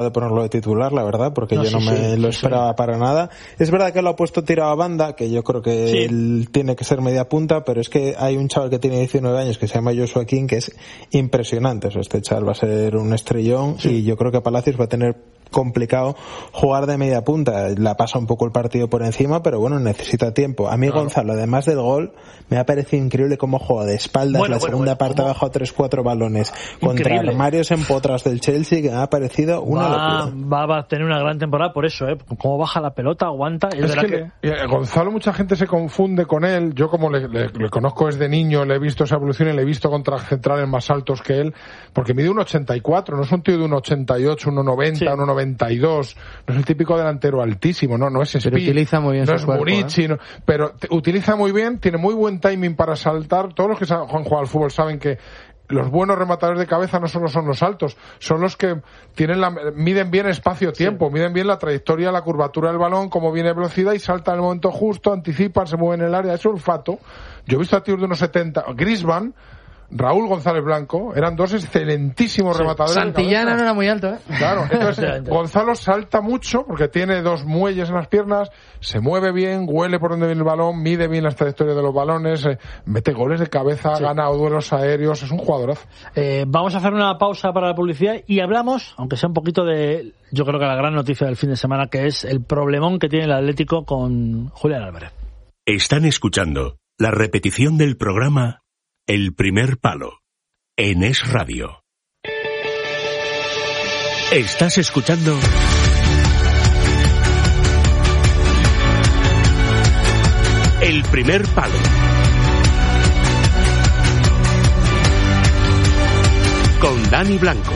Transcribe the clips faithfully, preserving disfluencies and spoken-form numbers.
de ponerlo de titular, la verdad, porque no, yo no sí, me sí, lo esperaba sí. para nada. Es verdad que lo ha puesto tirado a banda, que yo creo que sí. él tiene que ser media punta, pero es que hay un chaval que tiene diecinueve años que se llama Joshua King, que es impresionante. O sea, este chaval va a ser un estrellón sí. y yo creo que Palacios va a tener complicado jugar de media punta. La pasa un poco el partido por encima, pero bueno, necesita tiempo. A mí claro. Gonzalo, además del gol, me ha parecido increíble cómo juega de espaldas, bueno, la bueno, segunda bueno, parte ¿cómo? Abajo tres cuatro balones increíble. Contra armarios en potras del Chelsea, que me ha parecido una va, locura. Va, va a tener una gran temporada por eso, ¿eh? Cómo baja la pelota, aguanta. Es, es que, que... Le, Gonzalo, mucha gente se confunde con él. Yo como le, le, le conozco desde niño, le he visto esa evolución y le he visto contra centrales más altos que él, porque mide uno ochenta y cuatro, no es un tío de uno ochenta y ocho, uno noventa, sí. uno noventa y dos. No es el típico delantero altísimo, no, no es speed, pero utiliza muy bien no su es cuerpo, Murici, ¿eh? no, pero te, utiliza muy bien, tiene muy buen timing para saltar. Todos los que han jugado al fútbol saben que los buenos rematadores de cabeza no solo son los altos, son los que tienen la, miden bien espacio-tiempo, sí. miden bien la trayectoria, la curvatura del balón, cómo viene velocidad y salta en el momento justo, anticipan, se mueven en el área, es olfato. Yo he visto a tíos de unos setenta, Griezmann, Raúl González Blanco, eran dos excelentísimos sí. rematadores. Santillana no era muy alto, ¿eh? Claro, entonces Gonzalo salta mucho porque tiene dos muelles en las piernas, se mueve bien, huele por donde viene el balón, mide bien las trayectorias de los balones, eh, mete goles de cabeza, sí. gana duelos aéreos, es un jugadorazo. Eh, vamos a hacer una pausa para la publicidad y hablamos, aunque sea un poquito de, yo creo que la gran noticia del fin de semana, que es el problemón que tiene el Atlético con Julián Álvarez. Están escuchando la repetición del programa El Primer Palo, en Es Radio. Estás escuchando El Primer Palo. Con Dani Blanco.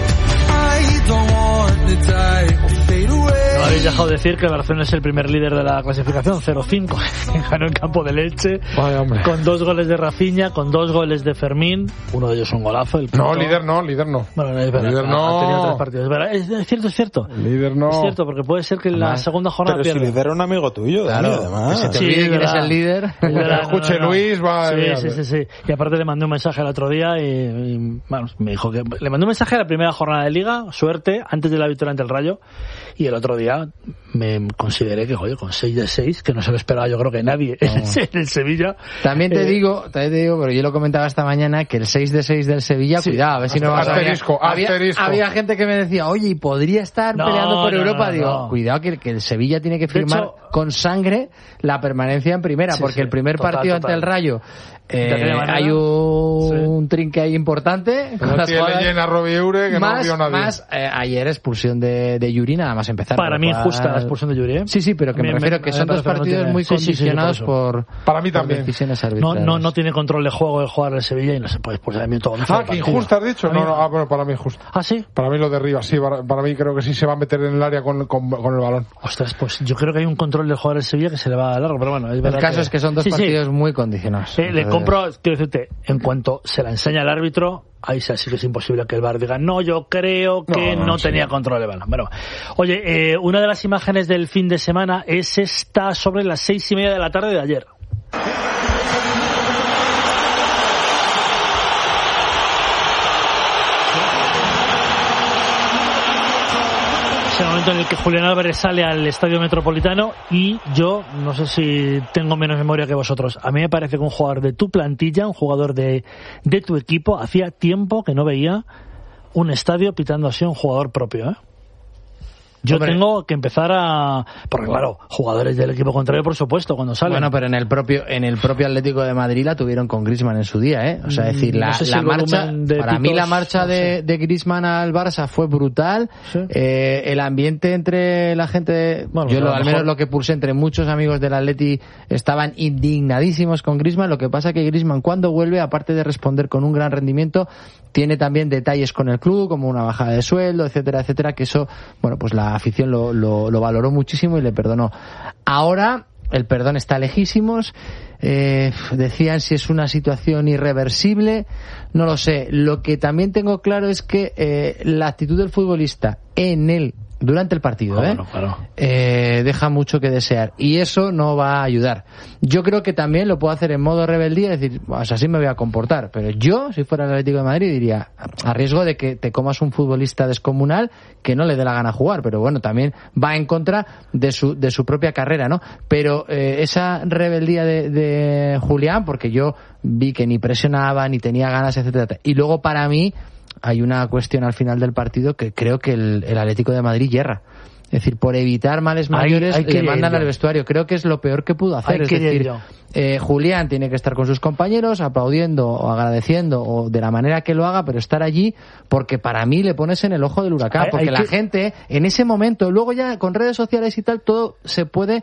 No habéis dejado de decir que el Barcelona es el primer líder de la clasificación, cero cinco, ganó en campo de Elche, con dos goles de Rafinha, con dos goles de Fermín, uno de ellos un golazo. El no, líder no, líder no. Bueno, es verdad, líder ha, no. ha tenido tres partidos. Es, verdad, es, es cierto, es cierto. Líder no. Es cierto, porque puede ser que en la además, segunda jornada pero pierda. Pero si líder era un amigo tuyo, claro, Dani, además. Que se te sí, olvide quién es el líder. Cuando escuche no, no, no. Luis, va sí, a... sí, sí, sí. Y aparte le mandé un mensaje el otro día y, y bueno, me dijo que le mandé un mensaje a la primera jornada de Liga, suerte, antes de la victoria ante el Rayo, y el otro día me consideré que, oye, con seis de seis, que no se lo esperaba yo creo que nadie no. en el Sevilla. También te eh, digo, también te digo, pero yo lo comentaba esta mañana, que el seis de seis del Sevilla, sí, cuidado, a ver si no vas a... Asterisco, había, asterisco. Había gente que me decía, oye, ¿y podría estar no, peleando por no, Europa? No, Digo, no. cuidado que, que el Sevilla tiene que firmar hecho, con sangre la permanencia en primera, sí, porque sí, el primer total, partido total. ante el Rayo eh, hay un sí. trinque ahí importante. Con no tiene jugadas, llena Robiure que más, no vio nadie. Más, eh, ayer expulsión de, de Yuri nada más empezar. Para mí justa la expulsión de Yuri, ¿eh? Sí, sí, pero que me, me refiero me, que me son dos partidos no tiene... muy sí, condicionados sí, sí, por, por para mí también por decisiones arbitrarias. No, no, no tiene control de juego el jugar el Sevilla y no se puede expulsar a mí todo. Ah, que injusta has dicho. No, no, ah, bueno, para mí injusto. ¿Ah, sí? Para mí lo de Rivas, sí, para, para mí creo que sí se va a meter en el área con, con, con el balón. Ostras, pues yo creo que hay un control del jugador del Sevilla que se le va a largo, pero bueno. Es el caso que... es que son dos sí, partidos sí. muy condicionados. Eh, le compro, quiero decirte, en cuanto se la enseña al árbitro, ahí sí que es imposible que el V A R diga, no, yo creo que no, no, no tenía sí. control de balón. Bueno, oye, eh, una de las imágenes del fin de semana es esta sobre las seis y media de la tarde de ayer. Es el momento en el que Julián Álvarez sale al Estadio Metropolitano y yo, no sé si tengo menos memoria que vosotros, a mí me parece que un jugador de tu plantilla, un jugador de, de tu equipo, hacía tiempo que no veía un estadio pitando así a un jugador propio, ¿eh? Yo Hombre. tengo que empezar a... Porque claro, jugadores del equipo contrario, por supuesto, cuando salen. Bueno, pero en el propio en el propio Atlético de Madrid la tuvieron con Griezmann en su día, ¿eh? O sea, es decir, la, no sé si la marcha... Para pitos, mí la marcha no sé. de, de Griezmann al Barça fue brutal. ¿Sí? Eh, el ambiente entre la gente... Bueno, yo lo, al menos lo que pulsé entre muchos amigos del Atleti estaban indignadísimos con Griezmann. Lo que pasa que Griezmann cuando vuelve, aparte de responder con un gran rendimiento, tiene también detalles con el club, como una bajada de sueldo, etcétera, etcétera, que eso, bueno, pues la afición lo, lo, lo valoró muchísimo y le perdonó. Ahora el perdón está lejísimos. Eh, decían si es una situación irreversible, no lo sé. Lo que también tengo claro es que eh, la actitud del futbolista en el durante el partido, ah, ¿eh? Bueno, claro. eh, deja mucho que desear y eso no va a ayudar. Yo creo que también lo puedo hacer en modo rebeldía, es decir, pues así me voy a comportar, pero yo, si fuera el Atlético de Madrid, diría, a riesgo de que te comas un futbolista descomunal que no le dé la gana jugar, pero bueno, también va en contra de su de su propia carrera, ¿no? Pero eh, esa rebeldía de, de Julián, porque yo vi que ni presionaba, ni tenía ganas, etcétera, y luego para mí hay una cuestión al final del partido que creo que el, el Atlético de Madrid yerra. Es decir, por evitar males mayores, hay, hay le mandan al vestuario. Creo que es lo peor que pudo hacer. Hay es que decir, eh, Julián tiene que estar con sus compañeros, aplaudiendo o agradeciendo, o de la manera que lo haga, pero estar allí, porque para mí le pones en el ojo del huracán. Hay, porque hay la que... gente, en ese momento, luego ya con redes sociales y tal, todo se puede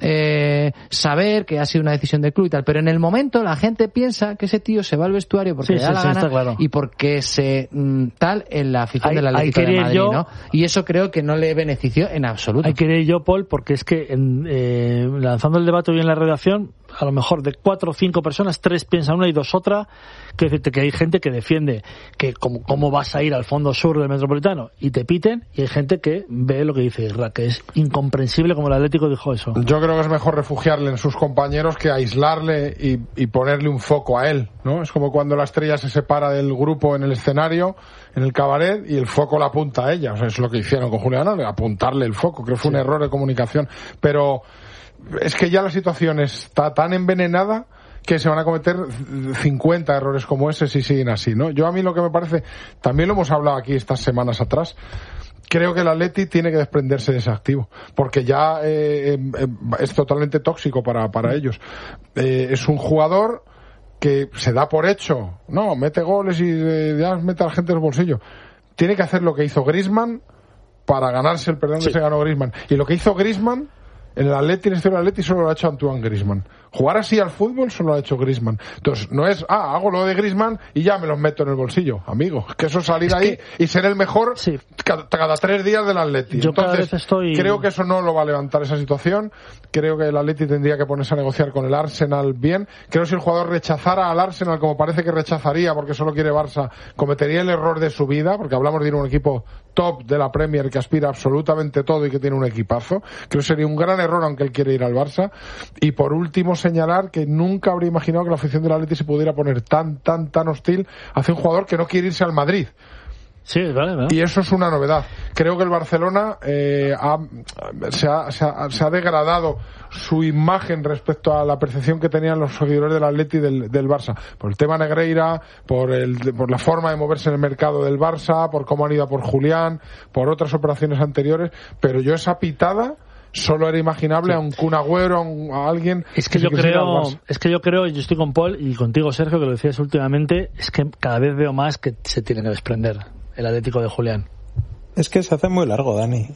eh, saber que ha sido una decisión del club y tal, pero en el momento la gente piensa que ese tío se va al vestuario porque sí, le da sí, la sí, gana claro. y porque se mm, tal en la afición hay, del Atlético de Madrid, yo... ¿no? Y eso creo que no le benefició en absoluto. Hay que ir yo, Paul, porque es que en, eh, lanzando el debate hoy en la redacción, a lo mejor de cuatro o cinco personas, tres piensan una y dos otra. Quiero decirte que hay gente que defiende que cómo, cómo vas a ir al fondo sur del Metropolitano y te piten, y hay gente que ve lo que dice Isra, que es incomprensible como el Atlético dijo eso. Yo creo que es mejor refugiarle en sus compañeros que aislarle y, y ponerle un foco a él, ¿no? Es como cuando la estrella se separa del grupo en el escenario, en el cabaret, y el foco la apunta a ella. O sea, es lo que hicieron con Julián, apuntarle el foco. Creo que fue sí. un error de comunicación. Pero es que ya la situación está tan envenenada que se van a cometer cincuenta errores como ese si siguen así, ¿no? Yo a mí lo que me parece, también lo hemos hablado aquí estas semanas atrás, creo que el Atleti tiene que desprenderse de ese activo, porque ya eh, eh, es totalmente tóxico para, para ellos. Eh, es un jugador que se da por hecho, no, mete goles y eh, ya mete a la gente en el bolsillo. Tiene que hacer lo que hizo Griezmann para ganarse el perdón sí. que se ganó Griezmann. Y lo que hizo Griezmann en el Atleti, en el historia del Atleti, solo lo ha hecho Antoine Griezmann. Jugar así al fútbol solo lo ha hecho Griezmann. Entonces, no es, ah, hago lo de Griezmann y ya me los meto en el bolsillo, amigo. Es que eso es salir es ahí que... y ser el mejor sí. cada, cada tres días del Atleti. Yo Entonces, cada vez estoy... creo que eso no lo va a levantar esa situación. Creo que el Atleti tendría que ponerse a negociar con el Arsenal bien. Creo que si el jugador rechazara al Arsenal, como parece que rechazaría porque solo quiere Barça, cometería el error de su vida, porque hablamos de un equipo top de la Premier que aspira absolutamente todo y que tiene un equipazo. Creo que sería un gran error aunque él quiere ir al Barça. Y por último, señalar que nunca habría imaginado que la afición del Atleti se pudiera poner tan, tan, tan hostil hacia un jugador que no quiere irse al Madrid. Sí, vale, vale. Y eso es una novedad. Creo que el Barcelona eh, ha, se, ha, se, ha, se ha degradado su imagen respecto a la percepción que tenían los seguidores del Atleti y del, del Barça. Por el tema Negreira, por, el, por la forma de moverse en el mercado del Barça, por cómo han ido a por Julián, por otras operaciones anteriores. Pero yo esa pitada solo era imaginable sí. a un Kun Agüero, a, un, a alguien es que, que yo creo es que yo creo yo estoy con Paul y contigo, Sergio, que lo decías últimamente, es que cada vez veo más que se tiene que desprender el Atlético de Julián. Es que se hace muy largo, Dani.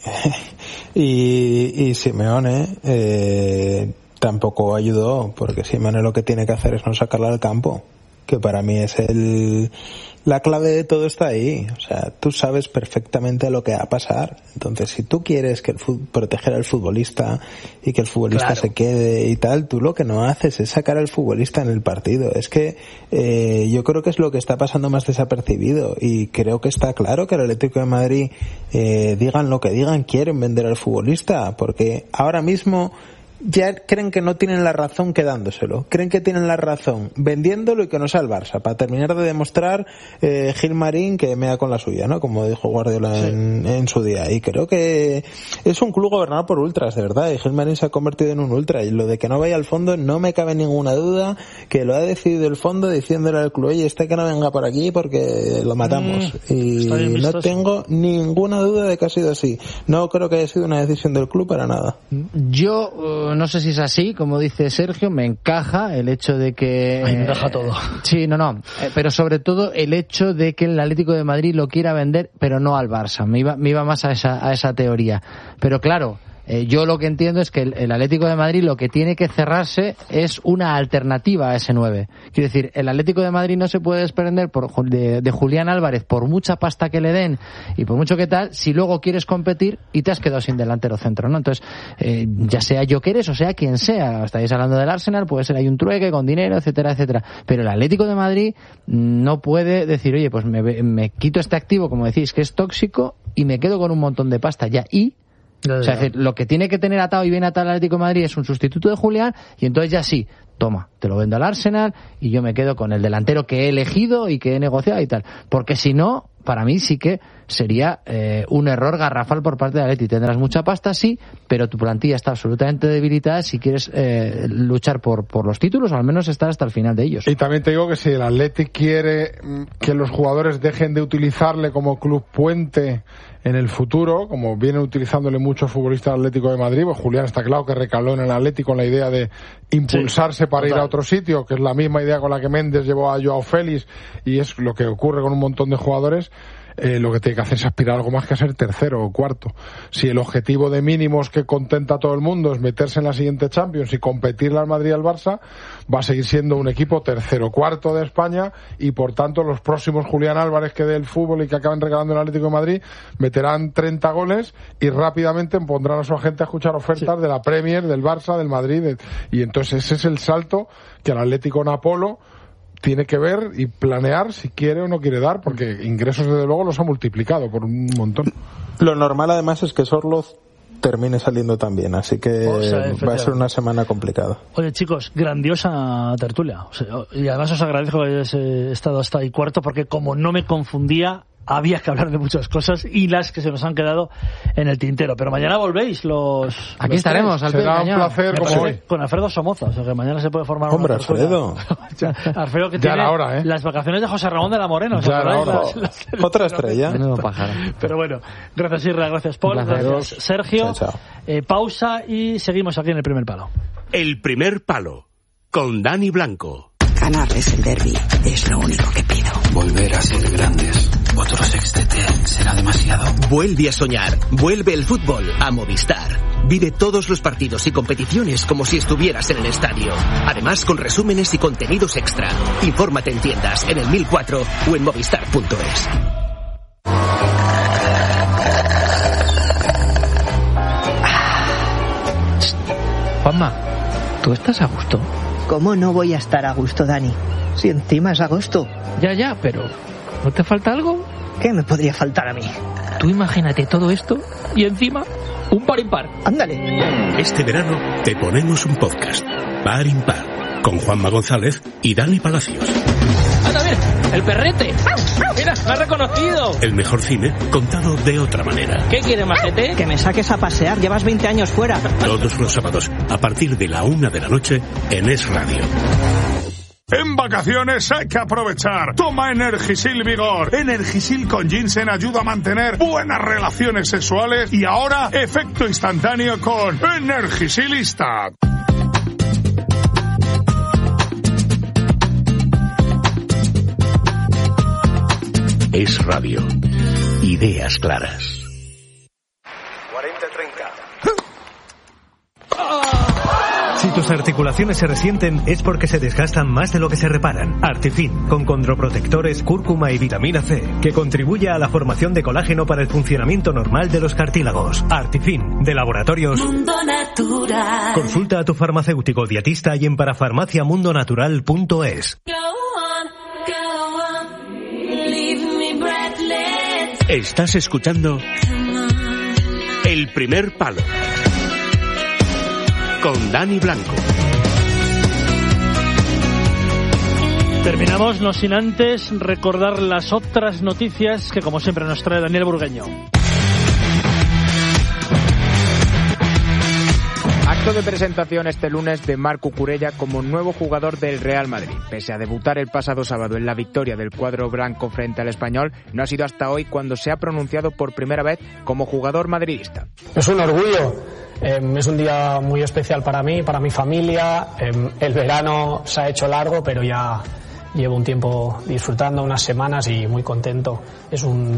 y, y Simeone eh, tampoco ayudó, porque Simeone lo que tiene que hacer es no sacarla al campo, que para mí es el la clave de todo está ahí. O sea, tú sabes perfectamente lo que va a pasar. Entonces, si tú quieres que el fut- proteger al futbolista y que el futbolista claro. se quede y tal, tú lo que no haces es sacar al futbolista en el partido. Es que eh, yo creo que es lo que está pasando más desapercibido, y creo que está claro que el Atlético de Madrid, eh, digan lo que digan, quieren vender al futbolista, porque ahora mismo ya creen que no tienen la razón quedándoselo, creen que tienen la razón vendiéndolo y que no sea el Barça, para terminar de demostrar eh, Gil Marín que mea con la suya, ¿no? Como dijo Guardiola sí. en, en su día. Y creo que es un club gobernado por ultras, de verdad, y Gil Marín se ha convertido en un ultra, y lo de que no vaya al fondo no me cabe ninguna duda que lo ha decidido el fondo diciéndole al club, oye, este que no venga por aquí porque lo matamos. Mm, y no tengo ninguna duda de que ha sido así. No creo que haya sido una decisión del club para nada. Yo uh, no sé si es así, como dice Sergio, me encaja el hecho de que... Ay, me encaja todo. Eh, sí, no, no, eh, pero sobre todo el hecho de que el Atlético de Madrid lo quiera vender, pero no al Barça. Me iba, me iba más a esa, a esa teoría. Pero claro, Eh, yo lo que entiendo es que el, el Atlético de Madrid lo que tiene que cerrarse es una alternativa a ese nueve. Quiero decir, el Atlético de Madrid no se puede desprender por, de, de Julián Álvarez por mucha pasta que le den y por mucho que tal, si luego quieres competir y te has quedado sin delantero centro, ¿no? Entonces, eh, ya sea Gyökeres o sea quien sea, estáis hablando del Arsenal, puede ser hay un trueque con dinero, etcétera, etcétera. Pero el Atlético de Madrid no puede decir, oye, pues me, me quito este activo, como decís, que es tóxico y me quedo con un montón de pasta ya. Y Ya, ya. O sea, es decir, lo que tiene que tener atado y bien atado el Atlético de Madrid es un sustituto de Julián y entonces ya sí, toma, te lo vendo al Arsenal y yo me quedo con el delantero que he elegido y que he negociado y tal. Porque si no, para mí sí que sería eh, un error garrafal por parte de Atleti. Tendrás mucha pasta, sí, pero tu plantilla está absolutamente debilitada si quieres eh, luchar por, por los títulos o al menos estar hasta el final de ellos. Y también te digo que si el Atleti quiere que los jugadores dejen de utilizarle como club puente en el futuro, como vienen utilizándole muchos futbolistas del Atlético de Madrid, pues Julián está claro que recaló en el Atleti con la idea de impulsarse sí, para total. ir a otro sitio, que es la misma idea con la que Méndez llevó a Joao Félix y es lo que ocurre con un montón de jugadores. Eh, lo que tiene que hacer es aspirar a algo más que a ser tercero o cuarto. Si el objetivo de mínimos que contenta a todo el mundo es meterse en la siguiente Champions y competirle al Madrid y al Barça, va a seguir siendo un equipo tercero o cuarto de España y por tanto los próximos Julián Álvarez que dé el fútbol y que acaben regalando el Atlético de Madrid meterán treinta goles y rápidamente pondrán a su agente a escuchar ofertas sí. de la Premier, del Barça, del Madrid de... y entonces ese es el salto que el Atlético Napolo tiene que ver y planear si quiere o no quiere dar, porque ingresos desde luego los ha multiplicado por un montón. Lo normal además es que Sorloz termine saliendo también, así que o sea, va a ser una semana complicada. Oye chicos, grandiosa tertulia, o sea, y además os agradezco que hayáis estado hasta ahí cuarto, porque como no me confundía había que hablar de muchas cosas y las que se nos han quedado en el tintero. Pero mañana volvéis los... Aquí los estaremos, al Será un placer como hoy. Con Alfredo Somoza, o sea que mañana se puede formar Hombre, una Alfredo. Alfredo que ya tiene hora, ¿eh? las vacaciones de José Ramón de la Morena. Ya era hora. Las, las, las, Otra estrella. Pero bueno, gracias Irra, gracias Paul, gracias, gracias Sergio. Chao, chao. Eh, pausa y seguimos aquí en El Primer Palo. El Primer Palo, con Dani Blanco. Ganarles el derbi es lo único que pido. Volver a ser grandes. Otro sextete será demasiado. Vuelve a soñar. Vuelve el fútbol a Movistar. Vive todos los partidos y competiciones como si estuvieras en el estadio. Además, con resúmenes y contenidos extra. Infórmate en tiendas, en el mil cuatro o en movistar punto es. Juanma, ¿tú estás a gusto? ¿Cómo no voy a estar a gusto, Dani? Si encima es agosto. Ya, ya, pero ¿no te falta algo? ¿Qué me podría faltar a mí? Tú imagínate todo esto y encima un par impar. Ándale. Este verano te ponemos un podcast, Par Impar, con Juanma González y Dani Palacios. ¡Anda, mira! ¡El perrete! ¡Mira, me ha reconocido! El mejor cine contado de otra manera. ¿Qué quieres, majete? Que me saques a pasear, llevas veinte años fuera. Todos los sábados, a partir de la una de la noche, en Es Radio. En vacaciones hay que aprovechar. Toma Energisil Vigor. Energisil con ginseng ayuda a mantener buenas relaciones sexuales y ahora efecto instantáneo con Energisilista. Es Radio. Ideas claras. cuarenta treinta. Si tus articulaciones se resienten es porque se desgastan más de lo que se reparan. Artifin, con condroprotectores, cúrcuma y vitamina C, que contribuye a la formación de colágeno para el funcionamiento normal de los cartílagos. Artifin, de Laboratorios Mundo Natural. Consulta a tu farmacéutico dietista y en parafarmacia mundo natural punto es. Estás escuchando El Primer Palo con Dani Blanco. Terminamos, no sin antes recordar las otras noticias que como siempre nos trae Daniel Burgueño. Acto de presentación este lunes de Marc Cucurella como nuevo jugador del Real Madrid. Pese a debutar el pasado sábado en la victoria del cuadro blanco frente al Español, no ha sido hasta hoy cuando se ha pronunciado por primera vez como jugador madridista. Es un orgullo, eh, es un día muy especial para mí, para mi familia. Eh, el verano se ha hecho largo, pero ya llevo un tiempo disfrutando, unas semanas y muy contento. Es un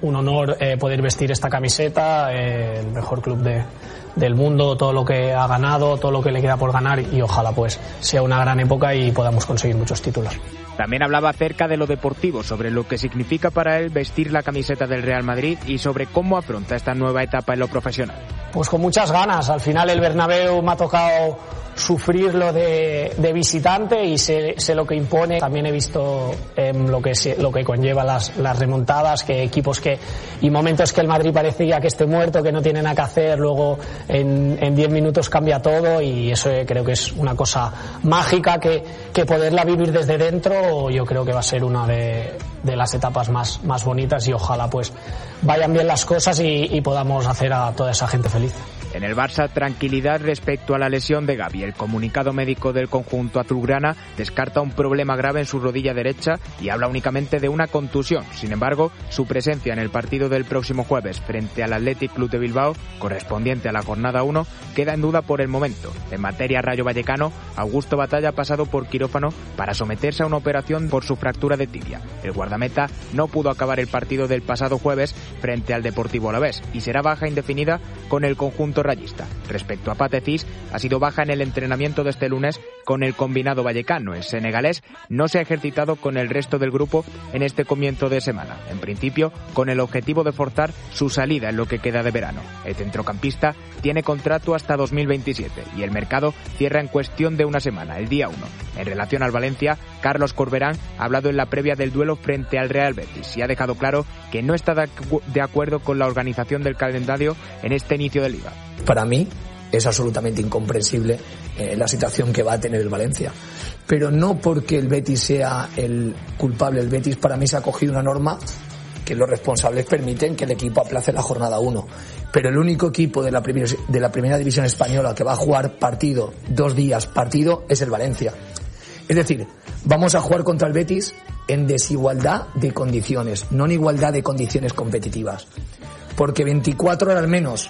un honor eh, poder vestir esta camiseta, eh, el mejor club de, del mundo, todo lo que ha ganado, todo lo que le queda por ganar, y ojalá pues sea una gran época y podamos conseguir muchos títulos. También hablaba acerca de lo deportivo, sobre lo que significa para él vestir la camiseta del Real Madrid y sobre cómo afronta esta nueva etapa en lo profesional. Pues con muchas ganas. Al final el Bernabéu me ha tocado sufrirlo de, de visitante y sé, sé lo que impone. También he visto eh, lo que se, lo que conlleva las, las remontadas, que equipos que y momentos que el Madrid parecía que esté muerto, que no tiene nada que hacer, luego en en diez minutos cambia todo, y eso eh, creo que es una cosa mágica que, que poderla vivir desde dentro, yo creo que va a ser una de, de las etapas más, más bonitas, y ojalá pues vayan bien las cosas y, y podamos hacer a toda esa gente feliz. En el Barça, tranquilidad respecto a la lesión de Gavi. El comunicado médico del conjunto azulgrana descarta un problema grave en su rodilla derecha y habla únicamente de una contusión. Sin embargo, su presencia en el partido del próximo jueves frente al Athletic Club de Bilbao, correspondiente a la jornada uno, queda en duda por el momento. En materia Rayo Vallecano, Augusto Batalla ha pasado por quirófano para someterse a una operación por su fractura de tibia. El guardameta no pudo acabar el partido del pasado jueves frente al Deportivo Alavés y será baja indefinida con el conjunto rayista. Respecto a Pathé Ciss, ha sido baja en el entrenamiento de este lunes con el combinado vallecano. El senegalés no se ha ejercitado con el resto del grupo en este comienzo de semana, en principio con el objetivo de forzar su salida en lo que queda de verano. El centrocampista tiene contrato hasta dos mil veintisiete y el mercado cierra en cuestión de una semana, el día uno. En relación al Valencia, Carlos Corberán ha hablado en la previa del duelo frente al Real Betis y ha dejado claro que no está de acuerdo con la organización del calendario en este inicio de liga. Para mí es absolutamente incomprensible eh, la situación que va a tener el Valencia, pero no porque el Betis sea el culpable. El Betis, para mí, se ha cogido una norma que los responsables permiten que el equipo aplace la jornada uno, pero el único equipo de la, primer, de la primera división española que va a jugar partido, dos días partido, es el Valencia. Es decir, vamos a jugar contra el Betis en desigualdad de condiciones, no en igualdad de condiciones competitivas, porque veinticuatro horas menos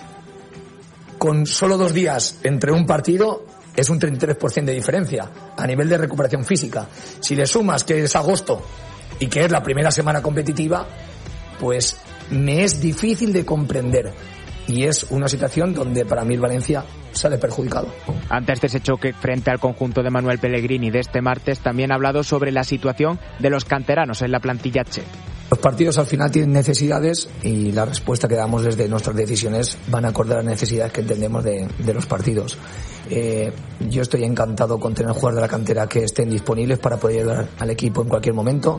con solo dos días entre un partido es un treinta y tres por ciento de diferencia a nivel de recuperación física. Si le sumas que es agosto y que es la primera semana competitiva, pues me es difícil de comprender. Y es una situación donde para mí el Valencia sale perjudicado. Antes de ese choque frente al conjunto de Manuel Pellegrini de este martes, también ha hablado sobre la situación de los canteranos en la plantilla che. Los partidos al final tienen necesidades y la respuesta que damos desde nuestras decisiones van acorde a las necesidades que entendemos de, de los partidos. Eh, yo estoy encantado con tener jugadores de la cantera que estén disponibles para poder ayudar al equipo en cualquier momento,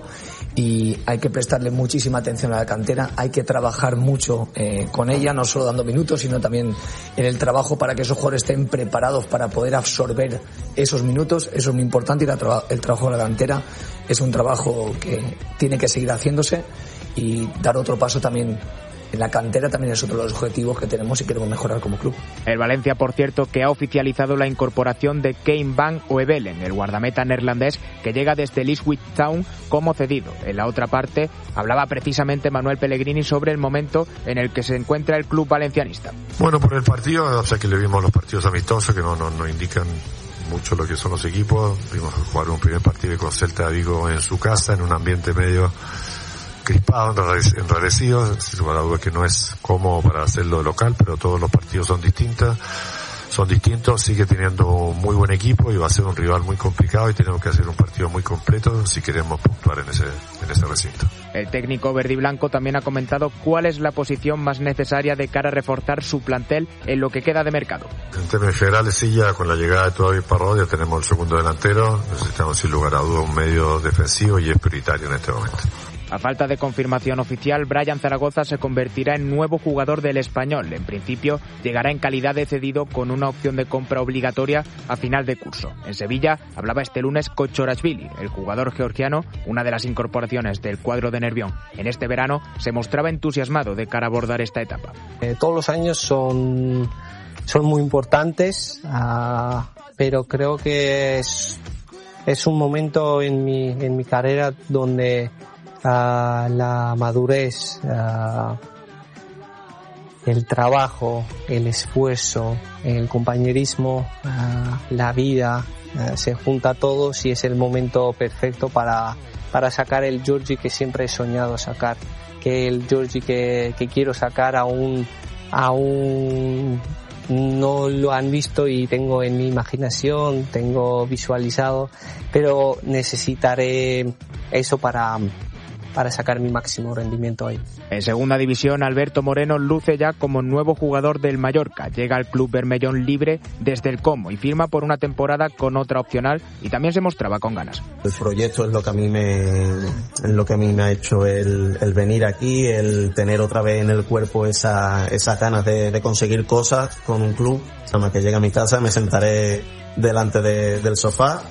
y hay que prestarle muchísima atención a la cantera, hay que trabajar mucho eh, con ella, no solo dando minutos, sino también en el trabajo para que esos jugadores estén preparados para poder absorber esos minutos. Eso es muy importante, y la tra- el trabajo de la cantera es un trabajo que tiene que seguir haciéndose, y dar otro paso también en la cantera también es otro de los objetivos que tenemos y queremos mejorar como club. El Valencia, por cierto, que ha oficializado la incorporación de Kane Van Oevelen, el guardameta neerlandés que llega desde el Ipswich Town como cedido. En la otra parte hablaba precisamente Manuel Pellegrini sobre el momento en el que se encuentra el club valencianista. Bueno, por el partido, o sea que le vimos los partidos amistosos que no, no, no indican mucho lo que son los equipos. Vimos jugar un primer partido con Celta de Vigo en su casa, en un ambiente medio crispado, enrarecido, sin lugar a dudas que no es cómodo para hacerlo de local, pero todos los partidos son distintos, son distintos, sigue teniendo un muy buen equipo y va a ser un rival muy complicado, y tenemos que hacer un partido muy completo si queremos puntuar en ese, en ese recinto. El técnico verdiblanco también ha comentado cuál es la posición más necesaria de cara a reforzar su plantel en lo que queda de mercado. En términos generales, sí, ya con la llegada de Toby Parrot ya tenemos el segundo delantero, necesitamos sin lugar a dudas un medio defensivo y es prioritario en este momento. A falta de confirmación oficial, Brian Zaragoza se convertirá en nuevo jugador del Español. En principio, llegará en calidad de cedido con una opción de compra obligatoria a final de curso. En Sevilla hablaba este lunes Kochorashvili, el jugador georgiano, una de las incorporaciones del cuadro de Nervión. En este verano se mostraba entusiasmado de cara a abordar esta etapa. Eh, todos los años son, son muy importantes, uh, pero creo que es, es un momento en mi, en mi carrera donde Uh, la madurez, uh, el trabajo, el esfuerzo, el compañerismo, uh, la vida, uh, se junta todo y es el momento perfecto para, para sacar el Giorgi que siempre he soñado sacar. que el Giorgi que, que quiero sacar aún, aún no lo han visto y tengo en mi imaginación, tengo visualizado, pero necesitaré eso para, para sacar mi máximo rendimiento ahí. En segunda división, Alberto Moreno luce ya como nuevo jugador del Mallorca. Llega al club bermellón libre desde el Como y firma por una temporada con otra opcional y también se mostraba con ganas. El proyecto es lo que a mí me, es lo que a mí me ha hecho el, el venir aquí, el tener otra vez en el cuerpo esa, esas ganas de, de conseguir cosas con un club. Nada más que llegue a mi casa me sentaré delante de, del sofá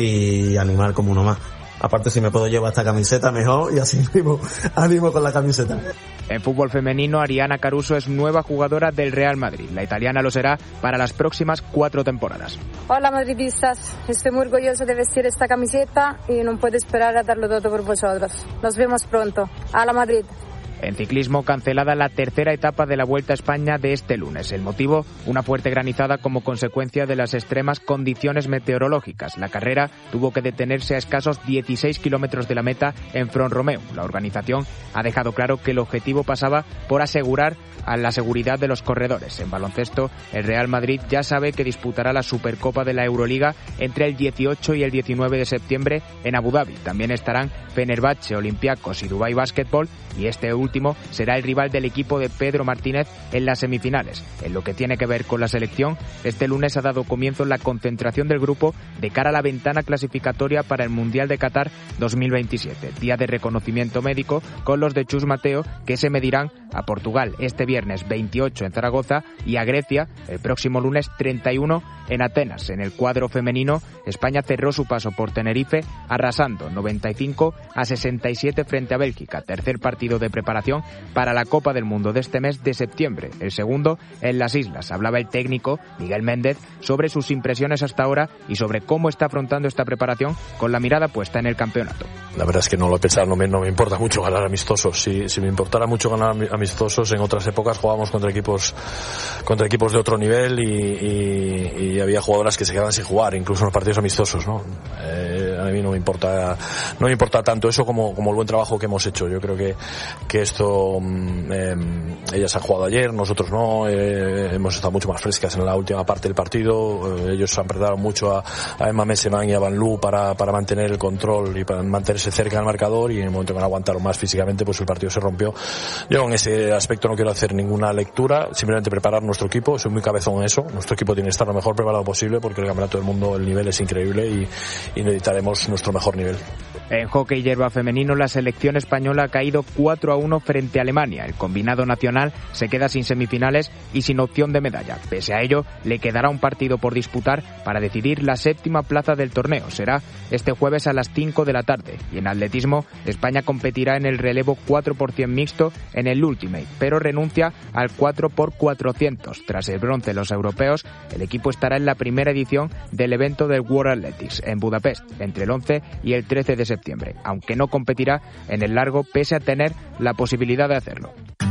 y animar como uno más. Aparte, si me puedo llevar esta camiseta, mejor, y así mismo animo con la camiseta. En fútbol femenino, Ariana Caruso es nueva jugadora del Real Madrid. La italiana lo será para las próximas cuatro temporadas. Hola madridistas, estoy muy orgulloso de vestir esta camiseta y no puedo esperar a darlo todo por vosotros. Nos vemos pronto. ¡A la Madrid! En ciclismo, cancelada la tercera etapa de la Vuelta a España de este lunes. El motivo, una fuerte granizada como consecuencia de las extremas condiciones meteorológicas. La carrera tuvo que detenerse a escasos dieciséis kilómetros de la meta en Font-Romeu. La organización ha dejado claro que el objetivo pasaba por asegurar a la seguridad de los corredores. En baloncesto, el Real Madrid ya sabe que disputará la Supercopa de la Euroliga entre el dieciocho y el diecinueve de septiembre en Abu Dhabi. También estarán Fenerbahce, Olympiacos y Dubai Basketball, y este último será el rival del equipo de Pedro Martínez en las semifinales. En lo que tiene que ver con la selección, este lunes ha dado comienzo la concentración del grupo de cara a la ventana clasificatoria para el Mundial de Qatar dos mil veintisiete, día de reconocimiento médico con los de Chus Mateo, que se medirán a Portugal este viernes veintiocho en Zaragoza y a Grecia el próximo lunes treinta y uno en Atenas. En el cuadro femenino, España cerró su paso por Tenerife arrasando noventa y cinco a sesenta y siete frente a Bélgica, tercer partido de preparación para la Copa del Mundo de este mes de septiembre, el segundo en las islas. Hablaba el técnico Miguel Méndez sobre sus impresiones hasta ahora y sobre cómo está afrontando esta preparación con la mirada puesta en el campeonato. La verdad es que no lo he pensado, no me, no me importa mucho ganar amistosos. Si, si me importara mucho ganar amistosos, en otras épocas jugábamos contra equipos contra equipos de otro nivel y, y, y había jugadoras que se quedaban sin jugar, incluso en los partidos amistosos, ¿no? Eh, a mí no me importa no me importa tanto eso como, como el buen trabajo que hemos hecho. Yo creo que, que esto eh, ellas han jugado ayer, nosotros no, eh, hemos estado mucho más frescas en la última parte del partido. Eh, ellos han apretado mucho a, a Emma Messeman y a Van Loo para, para mantener el control y para mantenerse cerca del marcador, y en el momento que no aguantaron más físicamente, pues el partido se rompió. Yo en ese aspecto no quiero hacer ninguna lectura, simplemente preparar nuestro equipo. Soy muy cabezón en eso. Nuestro equipo tiene que estar lo mejor preparado posible porque el campeonato del mundo, el nivel es increíble y, y necesitaremos nuestro mejor nivel. En hockey hierba femenino, la selección española ha caído cuatro a uno frente a Alemania. El combinado nacional se queda sin semifinales y sin opción de medalla. Pese a ello, le quedará un partido por disputar para decidir la séptima plaza del torneo. Será este jueves a las cinco de la tarde. Y en atletismo, España competirá en el relevo cuatro por cien mixto en el Ultimate, pero renuncia al cuatro por cuatrocientos. Tras el bronce en los europeos, el equipo estará en la primera edición del evento del World Athletics en Budapest, entre el once y el trece de septiembre, aunque no competirá en el largo pese a tener la posibilidad de hacerlo.